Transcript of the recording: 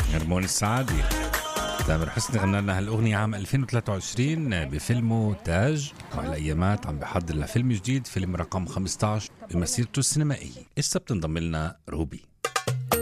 هرمون السعادة. تامر حسني غنى لنا هالأغنية عام 2023 بفيلمه تاج، وهالأيامات عم بحضر لفيلم جديد، فيلم رقم 15 بمسيرته السينمائية. إسا بتنضم لنا روبي.